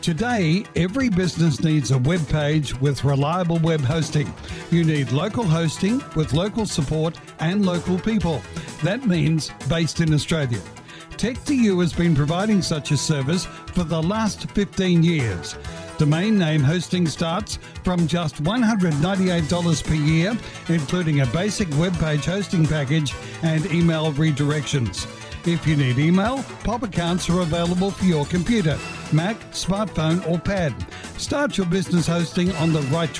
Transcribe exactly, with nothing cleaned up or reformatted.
Today, every business needs a web page with reliable web hosting. You need local hosting with local support and local people. That means based in Australia. tech two u has been providing such a service for the last fifteen years. Domain name hosting starts from just one hundred ninety-eight dollars per year, including a basic web page hosting package and email redirections. If you need email, Pop accounts are available for your computer, Mac, smartphone or pad. Start your business hosting on the right